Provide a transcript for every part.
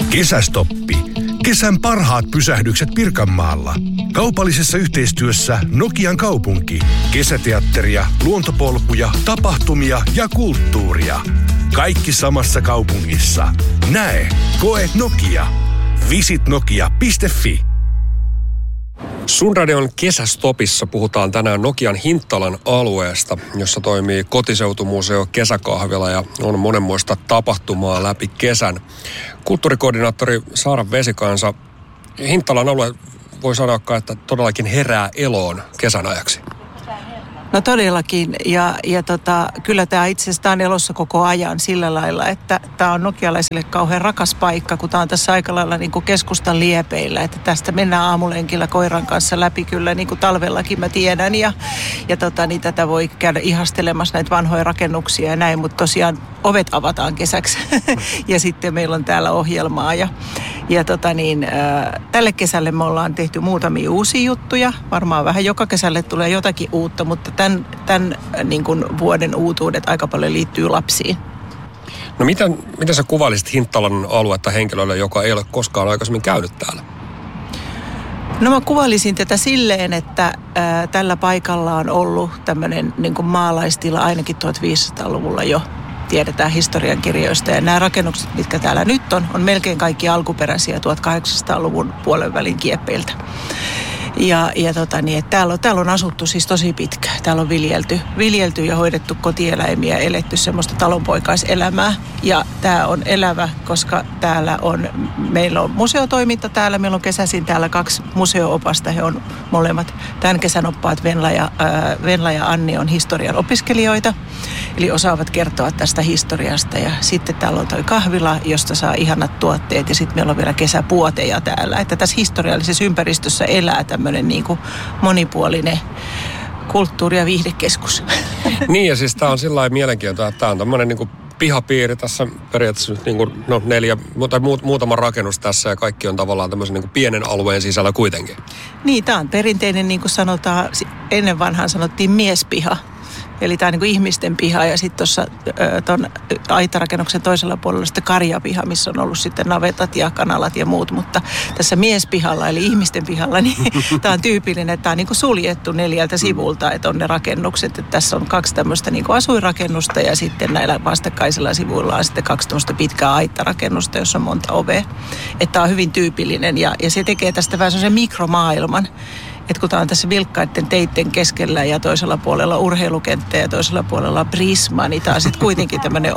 Kesästoppi. Kesän parhaat pysähdykset Pirkanmaalla. Kaupallisessa yhteistyössä Nokian kaupunki. Kesäteatteria, luontopolkuja, tapahtumia ja kulttuuria. Kaikki samassa kaupungissa. Näe, koe Nokia. Visit nokia.fi. Sunradion kesästopissa puhutaan tänään Nokian Hinttalan alueesta, jossa toimii kotiseutumuseo Kesäkahvila ja on monenmoista tapahtumaa läpi kesän. Kulttuurikoordinaattori Saara Vesikansa, Hinttalan alue voi sanoa, että todellakin herää eloon kesän ajaksi. No todellakin, ja kyllä tämä itse asiassa on elossa koko ajan sillä lailla, että tämä on nokialaisille kauhean rakas paikka, kun tämä on tässä aika lailla niin kuin keskustan liepeillä, että tästä mennään aamulenkillä koiran kanssa läpi kyllä niin kuin talvellakin mä tiedän, ja niin tätä voi käydä ihastelemassa näitä vanhoja rakennuksia ja näin, mutta tosiaan ovet avataan kesäksi ja sitten meillä on täällä ohjelmaa ja tälle kesälle me ollaan tehty muutamia uusia juttuja, varmaan vähän joka kesälle tulee jotakin uutta, mutta tämän niin kuin vuoden uutuudet aika paljon liittyy lapsiin. No miten sä kuvailisit Hinttalan aluetta henkilölle, joka ei ole koskaan aikaisemmin käynyt täällä? No mä kuvailisin tätä silleen, että tällä paikalla on ollut tämmöinen niin kuin maalaistila ainakin 1500-luvulla jo. Tiedetään historiankirjoista ja nämä rakennukset, mitkä täällä nyt on melkein kaikki alkuperäisiä 1800-luvun puolen välin kieppeiltä. Täällä on asuttu siis tosi pitkään. Täällä on viljelty ja hoidettu kotieläimiä, eletty semmoista talonpoikaiselämää. Ja tämä on elävä, koska meillä on museotoiminta täällä. Meillä on kesäisin täällä 2 museo-opasta. He on molemmat tämän kesän oppaat Venla ja Anni on historian opiskelijoita. Eli osaavat kertoa tästä historiasta. Ja sitten täällä on toi kahvila, josta saa ihanat tuotteet. Ja sitten meillä on vielä kesäpuoteja täällä. Että tässä historiallisessa ympäristössä elää tämmöinen niin kuin monipuolinen kulttuuri- ja viihdekeskus. Niin, ja siis tämä on sillä lailla mielenkiintoista, että tämä on tämmöinen niin kuin pihapiiri tässä periaatteessa niin kuin, 4 tai muutama rakennus tässä ja kaikki on tavallaan tämmöisen niin kuin pienen alueen sisällä kuitenkin. Niin, tämä on perinteinen, niin kuin sanotaan, ennen vanhaan sanottiin miespiha. Eli tämä on niin kuin ihmisten piha ja sitten tuossa tuon aitarakennuksen toisella puolella sitten karjapiha, missä on ollut sitten navetat ja kanalat ja muut. Mutta tässä miespihalla eli ihmisten pihalla, niin tämä on tyypillinen, että tämä on niin kuin suljettu 4 sivulta, että on ne rakennukset. Että tässä on 2 tämmöistä niin kuin asuinrakennusta ja sitten näillä vastakkaisilla sivuilla on sitten 2 tämmöistä pitkää aittarakennusta, jossa on monta ovea. Että tämä on hyvin tyypillinen ja se tekee tästä vähän sellaisen mikromaailman. Että kun tämä on tässä vilkkaiden teitten keskellä ja toisella puolella urheilukenttä ja toisella puolella Prisma, niin tämä on sitten kuitenkin tämmöinen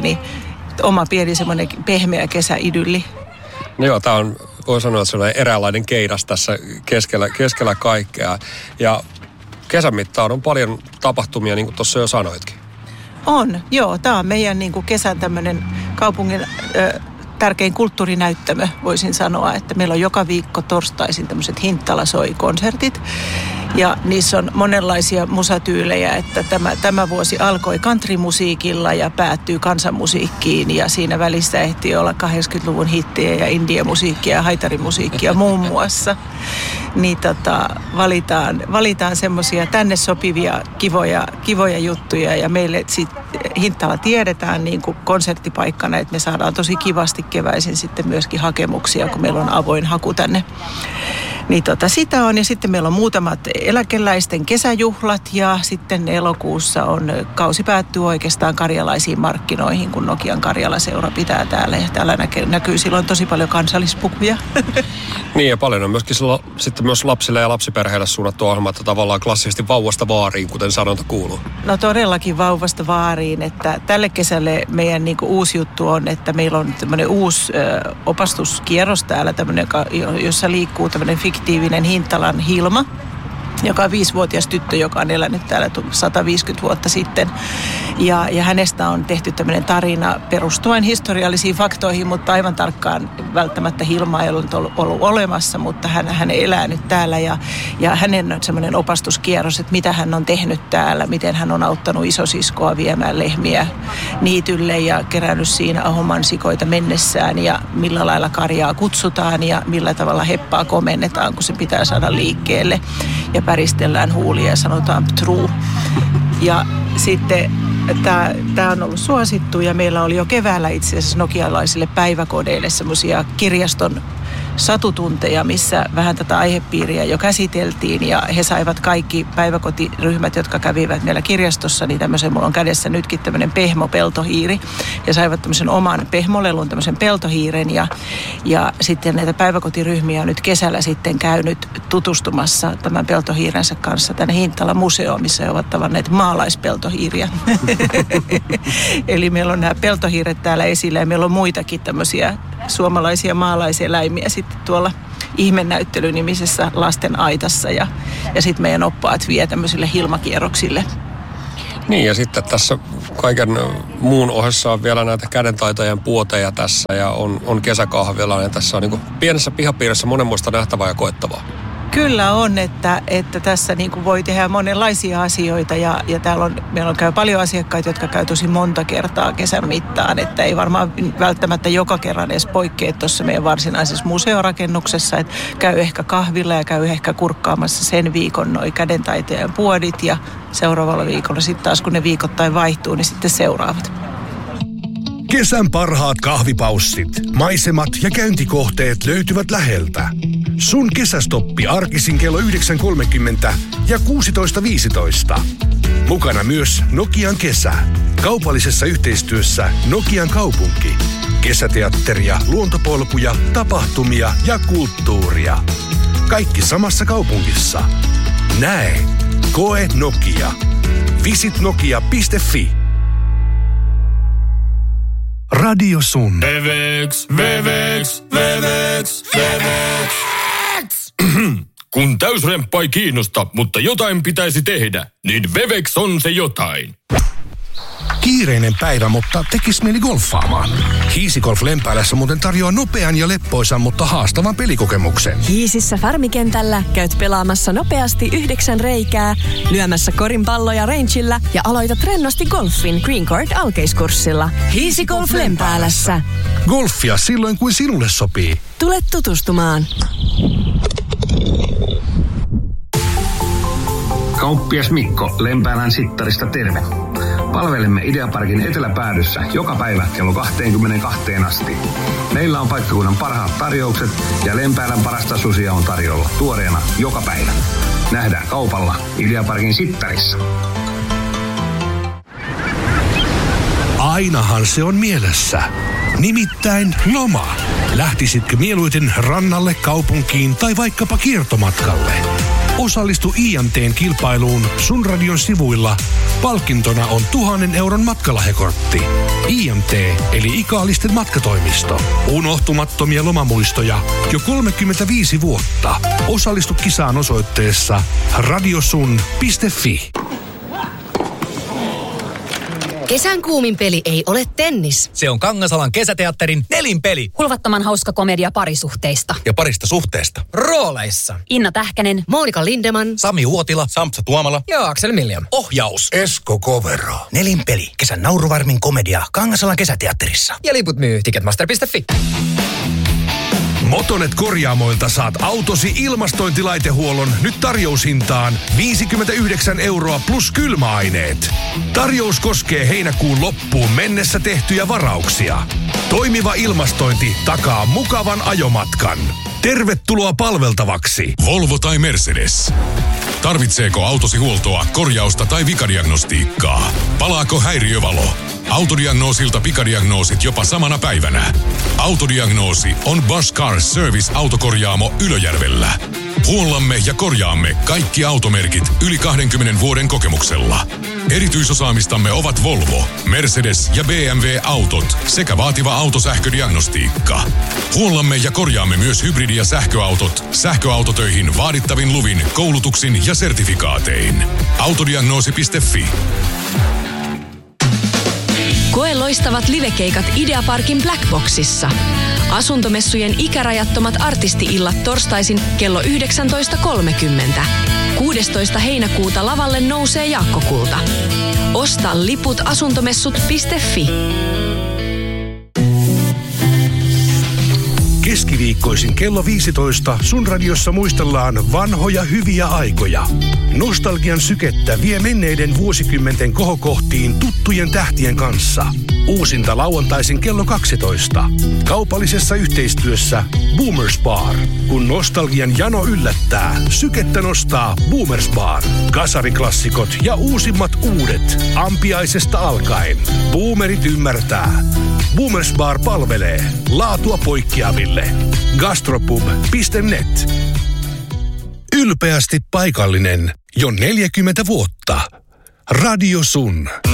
oma pieni semmoinen pehmeä kesäidylli. No joo, tämä on, voi sanoa, että sellainen eräänlainen keidas tässä keskellä kaikkea. Ja kesän mittaan on paljon tapahtumia, niin kuin tuossa jo sanoitkin. On, joo. Tämä on meidän niin kuin kesän tämmöinen kaupungin tärkein kulttuurinäyttämö, voisin sanoa, että meillä on joka viikko torstaisin tämmöiset Hinttala soi-konsertit. Ja niissä on monenlaisia musatyylejä, että tämä vuosi alkoi countrymusiikilla ja päättyy kansanmusiikkiin. Ja siinä välissä ehtii olla 80-luvun hittejä ja indiamusiikkia ja haitarimusiikkia muun muassa. Niin valitaan semmoisia tänne sopivia kivoja juttuja ja meille sitten Hinttala tiedetään niin kuin konserttipaikkana, että me saadaan tosi kivasti keväisin sitten myöskin hakemuksia, kun meillä on avoin haku tänne. Niin sitä on ja sitten meillä on muutamat eläkeläisten kesäjuhlat ja sitten elokuussa kausi päättyy oikeastaan karjalaisiin markkinoihin, kun Nokian Karjala-seura pitää täällä ja täällä näkyy silloin tosi paljon kansallispukuja. Niin ja paljon on myöskin sitten myös lapsille ja lapsiperheille suunnattu ohjelma, että tavallaan klassisesti vauvasta vaariin, kuten sanonta kuuluu. No todellakin vauvasta vaariin, että tälle kesälle meidän niin kuin uusi juttu on, että meillä on tämmöinen uusi opastuskierros täällä, jossa liikkuu tämmöinen fiktiivinen Hinttalan Hilma, joka on 5-vuotias tyttö, joka on elänyt täällä 150 vuotta sitten. Ja hänestä on tehty tämmöinen tarina perustuen historiallisiin faktoihin, mutta aivan tarkkaan välttämättä Hilma ei ollut olemassa, mutta hän elää nyt täällä. Ja hänen semmoinen opastuskierros, että mitä hän on tehnyt täällä, miten hän on auttanut isosiskoa viemään lehmiä niitylle ja kerännyt siinä ahomansikoita mennessään ja millä lailla karjaa kutsutaan ja millä tavalla heppaa komennetaan, kun se pitää saada liikkeelle. Ja päristellään huulia ja sanotaan true. Ja sitten tämä on ollut suosittu ja meillä oli jo keväällä itse asiassa nokialaisille päiväkodeille semmoisia kirjaston satutunteja, missä vähän tätä aihepiiriä jo käsiteltiin ja he saivat kaikki päiväkotiryhmät, jotka kävivät meillä kirjastossa, niin tämmöisen, mulla on kädessä nytkin tämmöinen pehmopeltohiiri ja saivat tämmöisen oman pehmolelun, tämmöisen peltohiiren ja sitten näitä päiväkotiryhmiä on nyt kesällä sitten käynyt tutustumassa tämän peltohiirensä kanssa tänne Hintalan museoon, missä he ovat tavanneet maalaispeltohiiriä. Eli meillä on nämä peltohiiret täällä esillä ja meillä on muitakin tämmöisiä suomalaisia maalaiseläimiä sitten tuolla ihmenäyttely-nimisessä lasten aitassa ja sitten meidän oppaat vie tämmöisille hilmakierroksille. Niin ja sitten tässä kaiken muun ohessa on vielä näitä kädentaitojen puoteja tässä ja on kesäkahvila ja tässä on niin kuin pienessä pihapiirissä monenmoista nähtävää ja koettavaa. Kyllä on, että tässä niin kuin voi tehdä monenlaisia asioita ja meillä käy paljon asiakkaita, jotka käy tosi monta kertaa kesän mittaan, että ei varmaan välttämättä joka kerran edes poikkea tuossa meidän varsinaisessa museorakennuksessa, että käy ehkä kahvilla ja käy ehkä kurkkaamassa sen viikon noi kädentaitojen puodit ja seuraavalla viikolla sitten taas kun ne viikoittain vaihtuu, niin sitten seuraavat. Kesän parhaat kahvipaussit, maisemat ja käyntikohteet löytyvät läheltä. Sun kesästoppi arkisin kello 9.30 ja 16.15. Mukana myös Nokian kesä. Kaupallisessa yhteistyössä Nokian kaupunki. Kesäteatteria, luontopolkuja, tapahtumia ja kulttuuria. Kaikki samassa kaupungissa. Näe. Koe Nokia. Visit nokia.fi. Radio Sun. Wewex. Kun täysremppa ei kiinnosta, mutta jotain pitäisi tehdä, niin Wewex on se jotain. Kiireinen päivä, mutta tekis mieli golfaamaan. Hiisigolf Lempäälässä muuten tarjoaa nopean ja leppoisan, mutta haastavan pelikokemuksen. Hiisissä Farmikentällä käyt pelaamassa nopeasti 9 reikää, lyömässä korinpalloja rangeillä ja aloitat rennosti golfin Green Court alkeiskurssilla. Hiisigolf Lempäälässä. Golfia silloin, kuin sinulle sopii. Tule tutustumaan. Kauppias Mikko Lempäälän Sittarista terve. Palvelemme Ideaparkin eteläpäädyssä joka päivä kello 22 asti. Meillä on paikkakunnan parhaat tarjoukset ja Lempäälän parasta susia on tarjolla tuoreena joka päivä. Nähdään kaupalla Ideaparkin Sittarissa. Ainahan se on mielessä. Nimittäin loma. Lähtisitkö mieluiten rannalle, kaupunkiin tai vaikkapa kiertomatkalle? Osallistu IMT:n kilpailuun Sun Radion sivuilla. Palkintona on 1 000 euron matkalahjakortti. IMT eli Ikaalisten matkatoimisto. Unohtumattomia lomamuistoja jo 35 vuotta. Osallistu kisaan osoitteessa radiosun.fi. Kesän kuumin peli ei ole tennis. Se on Kangasalan kesäteatterin Nelinpeli. Hulvattoman hauska komedia parisuhteista. Ja parista suhteesta. Rooleissa Inna Tähkänen, Monika Lindeman, Sami Uotila, Sampsa Tuomala ja Aksel Miljan. Ohjaus Esko Kovero. Nelinpeli. Kesän nauruvarmin komedia Kangasalan kesäteatterissa. ja liput myy Ticketmaster.fi. Motonet Korjaamoilta saat autosi ilmastointilaitehuollon nyt tarjoushintaan 59 euroa plus kylmäaineet. Tarjous koskee heinäkuun loppuun mennessä tehtyjä varauksia. Toimiva ilmastointi takaa mukavan ajomatkan. Tervetuloa palveltavaksi. Volvo tai Mercedes. Tarvitseeko autosi huoltoa, korjausta tai vikadiagnostiikkaa? Palaako häiriövalo? Autodiagnoosilta pikadiagnoosit jopa samana päivänä. Autodiagnoosi on Bosch Car Service autokorjaamo Ylöjärvellä. Huollamme ja korjaamme kaikki automerkit yli 20 vuoden kokemuksella. Erityisosaamistamme ovat Volvo, Mercedes ja BMW autot sekä vaativa autosähködiagnostiikka. Huollamme ja korjaamme myös hybridi- ja sähköautot sähköautotöihin vaadittavin luvin, koulutuksin ja sertifikaatein. Autodiagnoosi.fi. Koe loistavat livekeikat Ideaparkin Blackboxissa. Asuntomessujen ikärajattomat artisti-illat torstaisin kello 19.30. 16. heinäkuuta lavalle nousee Jaakko Kulta. Osta liput asuntomessut.fi. Keskiviikko keskiviikkoisin kello 15 sun radiossa muistellaan vanhoja hyviä aikoja. Nostalgian sykettä vie menneiden vuosikymmenten kohokohtiin tuttujen tähtien kanssa. Uusinta lauantaisin kello 12. Kaupallisessa yhteistyössä Boomers Bar. Kun nostalgian jano yllättää, sykettä nostaa Boomers Bar. Kasariklassikot ja uusimmat uudet. Ampiaisesta alkaen. Boomerit ymmärtää. Boomers Bar palvelee. Laatua poikkeaville. Gastropub.net. Ylpeästi paikallinen jo 40 vuotta. Radio Sun.